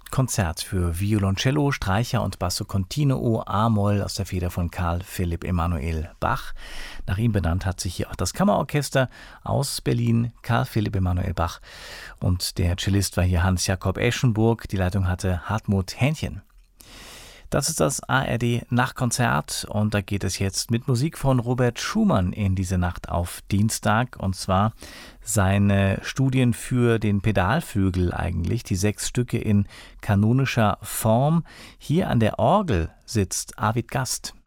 Konzert für Violoncello, Streicher und Basso Continuo A-Moll aus der Feder von Carl Philipp Emanuel Bach. Nach ihm benannt hat sich hier auch das Kammerorchester aus Berlin, Carl Philipp Emanuel Bach. Und der Cellist war hier Hans-Jakob Eschenburg. Die Leitung hatte Hartmut Hähnchen. Das ist das ARD Nachtkonzert und da geht es jetzt mit Musik von Robert Schumann in diese Nacht auf Dienstag, und zwar seine Studien für den Pedalflügel eigentlich, die 6 Stücke in kanonischer Form. Hier an der Orgel sitzt Arvid Gast.